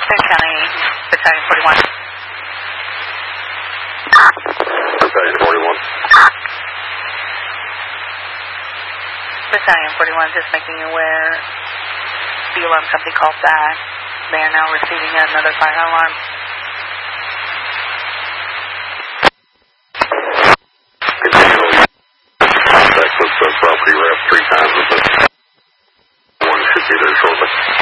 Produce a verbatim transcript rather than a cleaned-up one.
Cook County, Battalion forty-one. Battalion forty-one. Battalion forty-one, just making you aware, the alarm company called back. They are now receiving another fire alarm. Continue contact with the property rep three times with this. One should be there shortly.